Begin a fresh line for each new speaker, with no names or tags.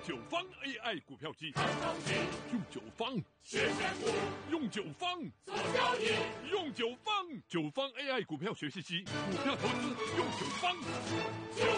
九方 AI 股票机，
看东西，
用九方
学选股，
用九方
做交易，
用九方9方 AI 股票学习机，股票投资用九方。
九